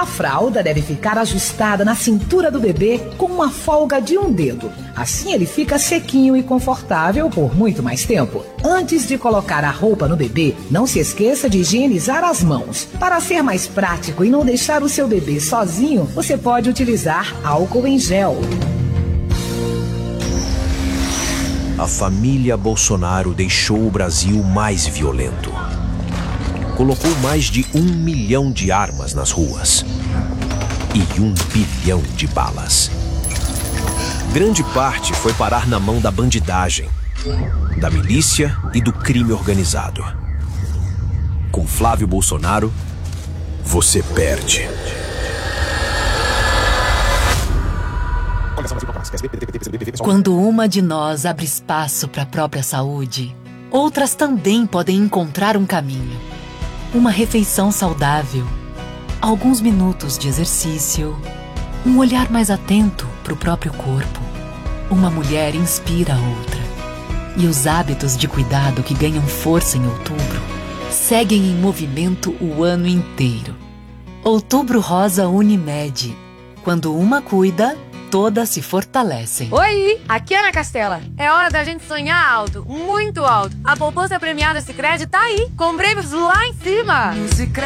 A fralda deve ficar ajustada na cintura do bebê com uma folga de um dedo. Assim ele fica sequinho e confortável por muito mais tempo. Antes de colocar a roupa no bebê, não se esqueça de higienizar as mãos. Para ser mais prático e não deixar o seu bebê sozinho, você pode utilizar álcool em gel. A família Bolsonaro deixou o Brasil mais violento. Colocou mais de 1 milhão de armas nas ruas e 1 bilhão de balas. Grande parte foi parar na mão da bandidagem, da milícia e do crime organizado. Com Flávio Bolsonaro, você perde. Quando uma de nós abre espaço para a própria saúde, outras também podem encontrar um caminho. Uma refeição saudável, alguns minutos de exercício, um olhar mais atento para o próprio corpo. Uma mulher inspira a outra. E os hábitos de cuidado que ganham força em outubro seguem em movimento o ano inteiro. Outubro Rosa Unimed. Quando uma cuida, todas se fortalecem. Oi, aqui é Ana Castela. É hora da gente sonhar alto, muito alto. A poupança premiada Sicredi tá aí, com prêmios lá em cima.